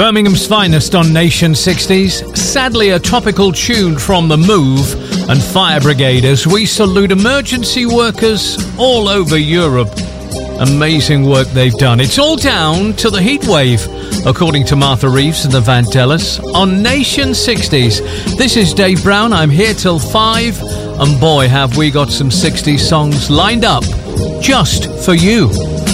Birmingham's finest on Nation 60s. Sadly, a topical tune from The Move and Fire Brigade as we salute emergency workers all over Europe. Amazing work they've done. It's all down to the heat wave, according to Martha Reeves and the Vandellas on Nation 60s. This is Dave Brown. I'm here till 5, and boy, have we got some 60s songs lined up just for you.